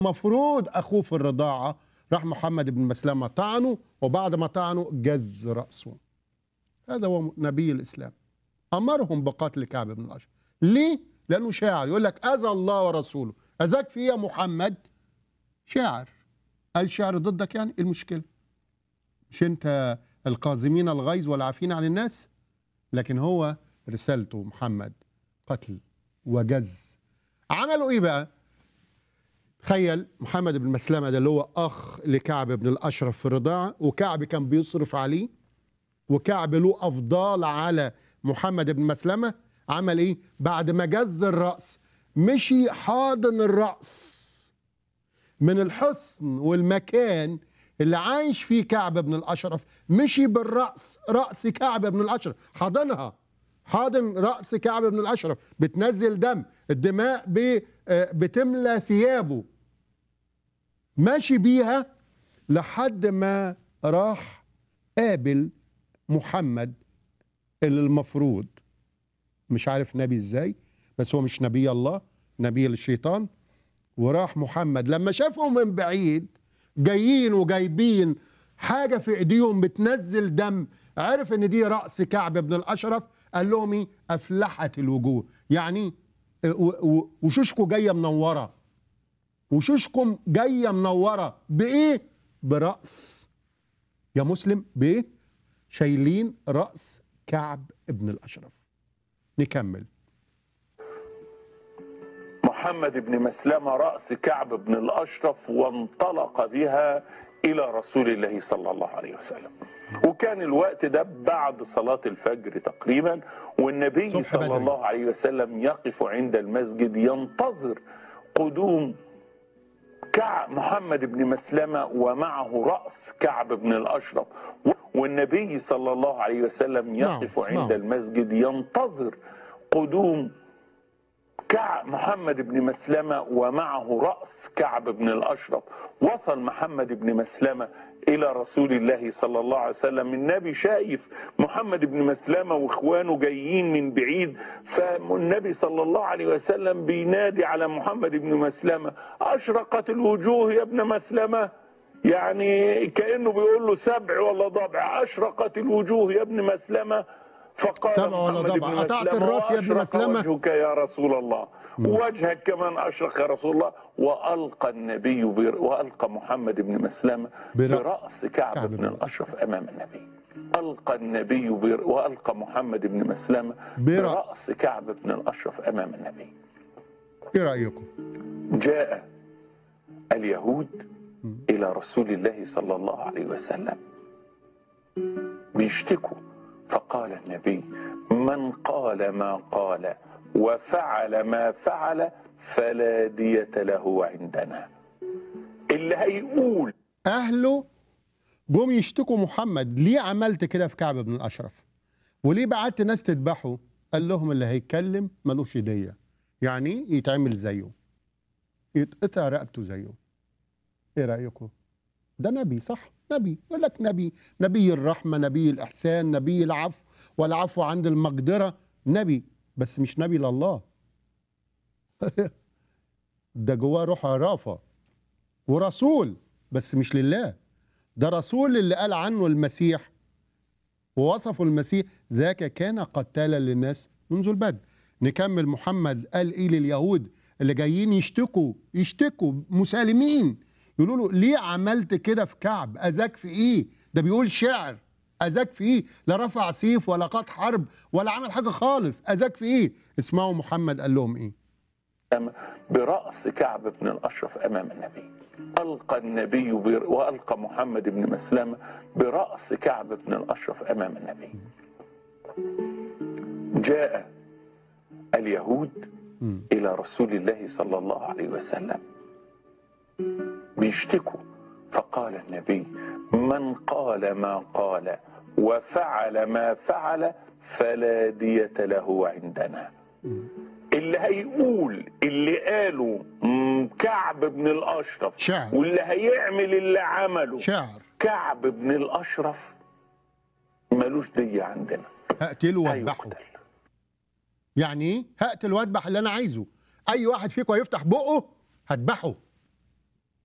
مفروض اخوه في الرضاعه، راح محمد بن مسلمه طعنه، وبعد ما طعنه جز راسه. هذا هو نبي الاسلام، امرهم بقتل كعب بن الاشرف. ليه؟ لانه شاعر، يقول لك اذى الله ورسوله. اذاك في يا محمد؟ شاعر. قال شعر ضدك، يعني ايه المشكله؟ مش انت القازمين الغيظ والعافين عن الناس؟ لكن هو رسالته محمد قتل وجز. عملوا ايه بقى؟ تخيل محمد بن مسلمة ده اللي هو أخ لكعب بن الأشرف في الرضاعة، وكعب كان بيصرف عليه، وكعب له أفضال على محمد بن مسلمة. عمل إيه؟ بعد ما جز الرأس مشي حاضن الرأس من الحصن والمكان اللي عايش فيه كعب بن الأشرف، مشي بالرأس، رأس كعب بن الأشرف حاضنها، حاضن رأس كعب بن الأشرف، بتنزل دم، الدماء بتملى ثيابه، ماشي بيها لحد ما راح قابل محمد اللي المفروض مش عارف نبي ازاي، بس هو مش نبي الله، نبي الشيطان. وراح محمد لما شافهم من بعيد جايين وجايبين حاجة في ايديهم بتنزل دم، عرف ان دي رأس كعب بن الأشرف. قال لهم ايه؟ أفلحت الوجوه، يعني وشوشكم جاية منورة، وشوشكم جاية منورة بإيه؟ برأس يا مسلم، بإيه؟ شايلين رأس كعب بن الأشرف. نكمل. محمد بن مسلمة رأس كعب بن الأشرف، وانطلق بها إلى رسول الله صلى الله عليه وسلم. وكان الوقت ده بعد صلاة الفجر تقريبا، والنبي صلى الله عليه وسلم يقف عند المسجد ينتظر قدوم محمد بن مسلمة ومعه رأس كعب بن الأشرف. والنبي صلى الله عليه وسلم يقف عند المسجد ينتظر قدوم محمد بن مسلمة ومعه رأس كعب بن الأشرف. وصل محمد بن مسلمة إلى رسول الله صلى الله عليه وسلم. النبي شايف محمد بن مسلمة وإخوانه جايين من بعيد، فالنبي صلى الله عليه وسلم بينادي على محمد بن مسلمة: أشرقت الوجوه يا ابن مسلمة، يعني كأنه بيقول له سبع ولا ضبع، أشرقت الوجوه يا ابن مسلمة. فقال محمد بن مسلمة: وأشرق وجهك يا رسول الله، وجهك كمان أشرق يا رسول الله. وألقى محمد بن مسلمة برأس كعب بن الأشرف أمام النبي. وألقى محمد بن مسلمة برأس كعب بن الأشرف أمام النبي. إيه رأيكم؟ جاء اليهود إلى رسول الله صلى الله عليه وسلم بيشتكوا، فقال النبي: من قال ما قال وفعل ما فعل فلا دية له عندنا. اللي هيقول أهله جم يشتكوا محمد: ليه عملت كده في كعب بن الأشرف؟ وليه بعت ناس تذبحه؟ قال لهم: اللي هيتكلم ملوش دية، يعني يتعمل زيه، يتقطع رقبته زيه. ايه رأيكم؟ ده نبي، صح؟ نبي، يقول لك نبي، نبي الرحمة، نبي الإحسان، نبي العفو، والعفو عند المقدرة، نبي، بس مش نبي لله. ده جواه روح عرافة، ورسول بس مش لله. ده رسول اللي قال عنه المسيح ووصفه المسيح: ذاك كان قتالا للناس منذ البدء. نكمل. محمد قال ايه لليهود اللي جايين يشتكوا مسالمين، يقولوا له: ليه عملت كده في كعب؟ أذاك في ايه؟ ده بيقول شعر، أذاك في ايه؟ لا رفع سيف ولا قاد حرب ولا عمل حاجة خالص، أذاك في ايه؟ اسمعوا محمد قال لهم ايه. برأس كعب بن الأشرف أمام النبي. وألقى محمد بن مسلمة برأس كعب بن الأشرف أمام النبي. جاء اليهود إلى رسول الله صلى الله عليه وسلم بيشتكوا، فقال النبي: من قال ما قال وفعل ما فعل فلا دية له عندنا. اللي هيقول اللي قاله كعب بن الأشرف شعر، واللي هيعمل اللي عمله شعر كعب بن الأشرف ملوش دية عندنا، هقتله واذبحه. يعني ايه هقتل واذبح؟ اللي انا عايزه. اي واحد فيكم هيفتح بقه هذبحه.